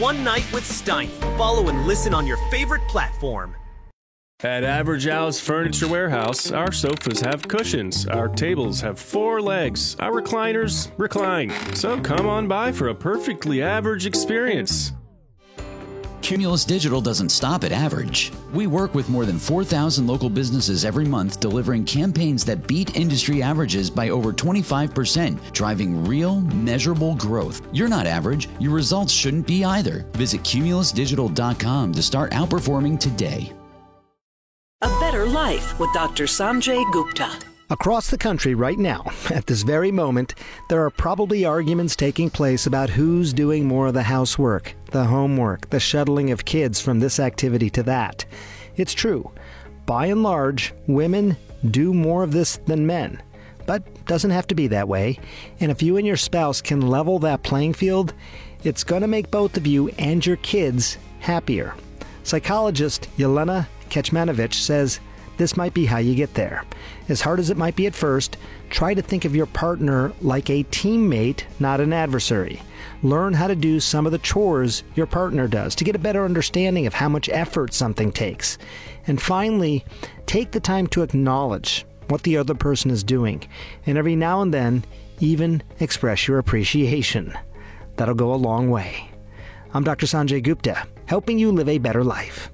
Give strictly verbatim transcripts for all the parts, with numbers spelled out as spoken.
One Night with Steiny. Follow and listen on your favorite platform. At Average Al's Furniture Warehouse, our sofas have cushions, our tables have four legs, our recliners recline. So come on by for a perfectly average experience. Cumulus Digital doesn't stop at average. We work with more than four thousand local businesses every month, delivering campaigns that beat industry averages by over twenty-five percent, driving real, measurable growth. You're not average. Your results shouldn't be either. Visit cumulus digital dot com to start outperforming today. A better life with Doctor Sanjay Gupta. Across the country right now, at this very moment, there are probably arguments taking place about who's doing more of the housework, the homework, the shuttling of kids from this activity to that. It's true. By and large, women do more of this than men. But doesn't have to be that way. And if you and your spouse can level that playing field, it's going to make both of you and your kids happier. Psychologist Yelena Kecmanovic says this might be how you get there. As hard as it might be at first, try to think of your partner like a teammate, not an adversary. Learn how to do some of the chores your partner does to get a better understanding of how much effort something takes. And finally, take the time to acknowledge what the other person is doing, and every now and then, even express your appreciation. That'll go a long way. I'm Doctor Sanjay Gupta, helping you live a better life.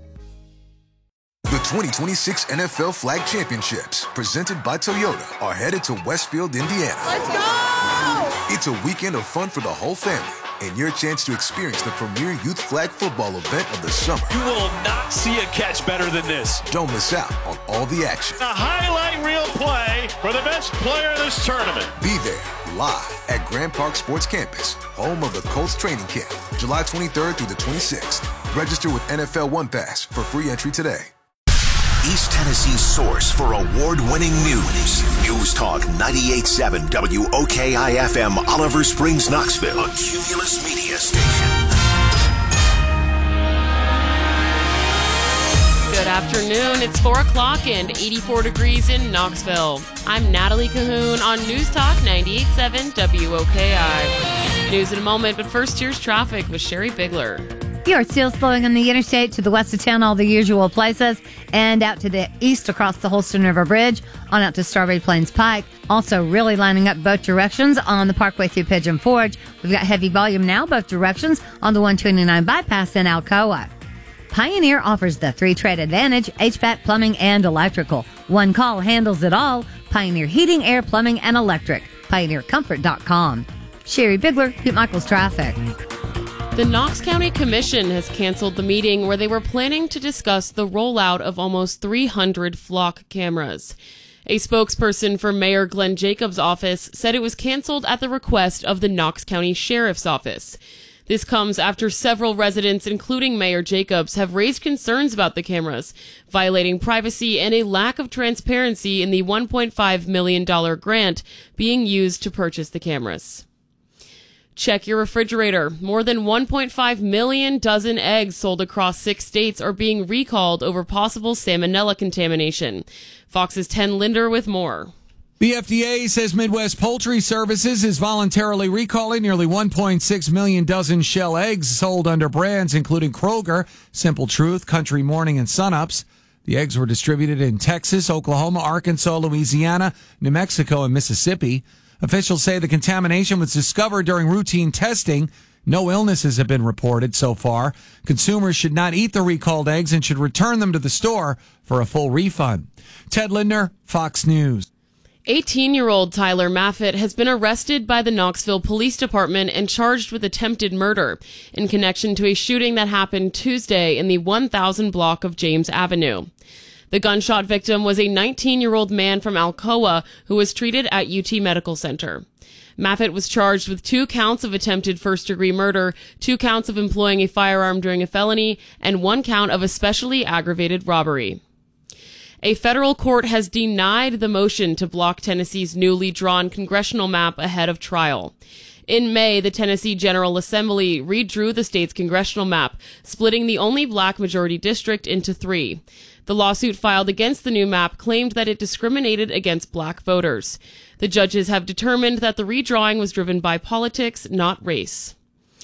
The twenty twenty-six N F L Flag Championships, presented by Toyota, are headed to Westfield, Indiana. Let's go! It's a weekend of fun for the whole family, and your chance to experience the premier youth flag football event of the summer. You will not see a catch better than this. Don't miss out on all the action. A highlight reel play for the best player of this tournament. Be there, live at Grand Park Sports Campus, home of the Colts training camp, July twenty-third through the twenty-sixth. Register with N F L One Pass for free entry today. East Tennessee's source for award-winning news. News Talk ninety-eight point seven W O K I F M, Oliver Springs, Knoxville. A Cumulus Media Station. Good afternoon. It's four o'clock and eighty-four degrees in Knoxville. I'm Natalie Cahoon on News Talk ninety-eight point seven W O K I. News in a moment, but first here's traffic with Sherry Bigler. You are still slowing on the interstate to the west of town, all the usual places, and out to the east across the Holston River Bridge, on out to Strawberry Plains Pike. Also really lining up both directions on the Parkway through Pigeon Forge. We've got heavy volume now both directions on the one twenty-nine bypass in Alcoa. Pioneer offers the three-trade advantage, H V A C, plumbing, and electrical. One call handles it all. Pioneer Heating, Air, Plumbing, and Electric. Pioneer Comfort dot com. Sherry Bigler, Pete Michaels Traffic. The Knox County Commission has canceled the meeting where they were planning to discuss the rollout of almost three hundred flock cameras. A spokesperson for Mayor Glenn Jacobs' office said it was canceled at the request of the Knox County Sheriff's Office. This comes after several residents, including Mayor Jacobs, have raised concerns about the cameras, violating privacy and a lack of transparency in the one point five million dollars grant being used to purchase the cameras. Check your refrigerator. More than one point five million dozen eggs sold across six states are being recalled over possible salmonella contamination. Fox's Ten Linder with more. The F D A says Midwest Poultry Services is voluntarily recalling nearly one point six million dozen shell eggs sold under brands including Kroger, Simple Truth, Country Morning, and Sunups. The eggs were distributed in Texas, Oklahoma, Arkansas, Louisiana, New Mexico, and Mississippi. Officials say the contamination was discovered during routine testing. No illnesses have been reported so far. Consumers should not eat the recalled eggs and should return them to the store for a full refund. Ted Lindner, Fox News. eighteen-year-old Tyler Maffitt has been arrested by the Knoxville Police Department and charged with attempted murder in connection to a shooting that happened Tuesday in the one thousand block of James Avenue. The gunshot victim was a nineteen-year-old man from Alcoa who was treated at U T Medical Center. Maffitt was charged with two counts of attempted first-degree murder, two counts of employing a firearm during a felony, and one count of especially aggravated robbery. A federal court has denied the motion to block Tennessee's newly drawn congressional map ahead of trial. In May, the Tennessee General Assembly redrew the state's congressional map, splitting the only black majority district into three. The lawsuit filed against the new map claimed that it discriminated against black voters. The judges have determined that the redrawing was driven by politics, not race.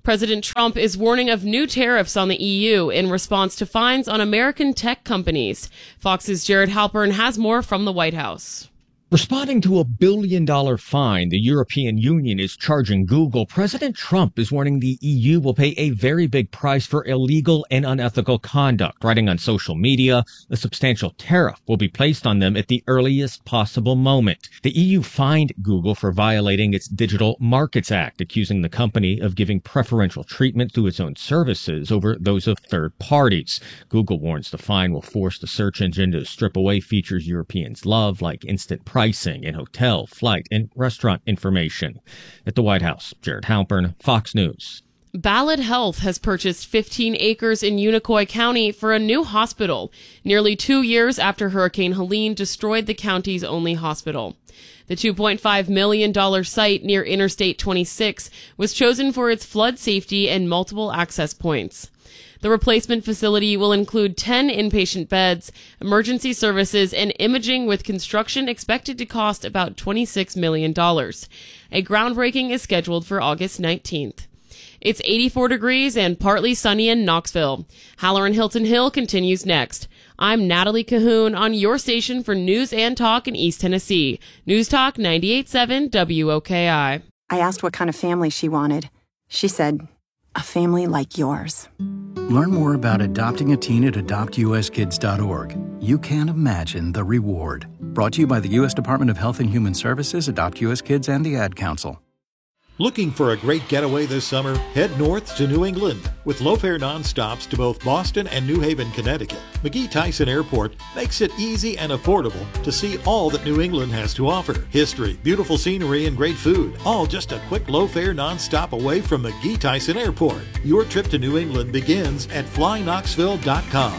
President Trump is warning of new tariffs on the E U in response to fines on American tech companies. Fox's Jared Halpern has more from the White House. Responding to a billion dollar fine the European Union is charging Google, President Trump is warning the E U will pay a very big price for illegal and unethical conduct. Writing on social media, a substantial tariff will be placed on them at the earliest possible moment. The E U fined Google for violating its Digital Markets Act, accusing the company of giving preferential treatment to its own services over those of third parties. Google warns the fine will force the search engine to strip away features Europeans love, like instant pricing and hotel, flight, and restaurant information. At the White House, Jared Halpern, Fox News. Ballad Health has purchased fifteen acres in Unicoi County for a new hospital, nearly two years after Hurricane Helene destroyed the county's only hospital. The two point five million dollars site near Interstate twenty-six was chosen for its flood safety and multiple access points. The replacement facility will include ten inpatient beds, emergency services, and imaging, with construction expected to cost about twenty-six million dollars. A groundbreaking is scheduled for August nineteenth. It's eighty-four degrees and partly sunny in Knoxville. Halloran Hilton Hill continues next. I'm Natalie Cahoon on your station for news and talk in East Tennessee. News Talk ninety-eight point seven W O K I. I asked what kind of family she wanted. She said, a family like yours. Learn more about adopting a teen at adopt u s kids dot org. You can't imagine the reward. Brought to you by the U S Department of Health and Human Services, Adopt U S Kids, and the Ad Council. Looking for a great getaway this summer? Head north to New England. With low-fare nonstops to both Boston and New Haven, Connecticut, McGee Tyson Airport makes it easy and affordable to see all that New England has to offer. History, beautiful scenery, and great food, all just a quick low-fare nonstop away from McGee Tyson Airport. Your trip to New England begins at fly knoxville dot com.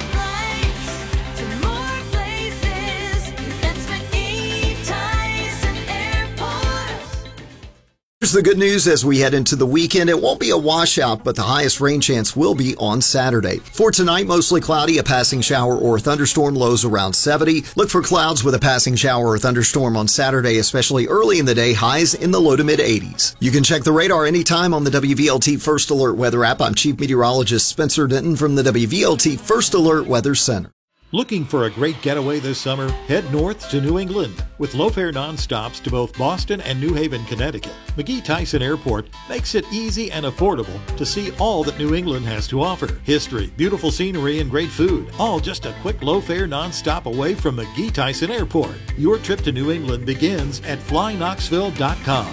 Here's the good news as we head into the weekend. It won't be a washout, but the highest rain chance will be on Saturday. For tonight, mostly cloudy, a passing shower or thunderstorm, lows around seventy. Look for clouds with a passing shower or thunderstorm on Saturday, especially early in the day, highs in the low to mid eighties. You can check the radar anytime on the W V L T First Alert Weather app. I'm Chief Meteorologist Spencer Denton from the W V L T First Alert Weather Center. Looking for a great getaway this summer? Head north to New England. With low-fare nonstops to both Boston and New Haven, Connecticut, McGee Tyson Airport makes it easy and affordable to see all that New England has to offer. History, beautiful scenery, and great food, all just a quick low-fare nonstop away from McGee Tyson Airport. Your trip to New England begins at fly knoxville dot com.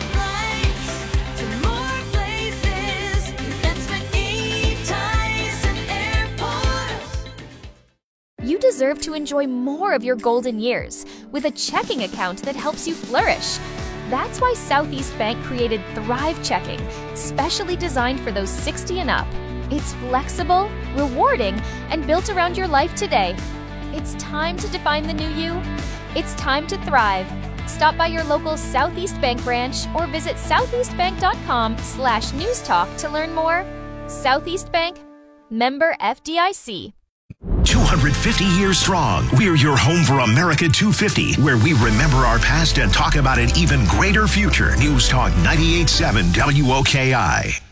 You deserve to enjoy more of your golden years with a checking account that helps you flourish. That's why Southeast Bank created Thrive Checking, specially designed for those sixty and up. It's flexible, rewarding, and built around your life today. It's time to define the new you. It's time to thrive. Stop by your local Southeast Bank branch or visit southeast bank dot com slash news talk to learn more. Southeast Bank, member F D I C. two hundred fifty years strong. We're your home for America two fifty, where we remember our past and talk about an even greater future. News Talk ninety-eight point seven W O K I.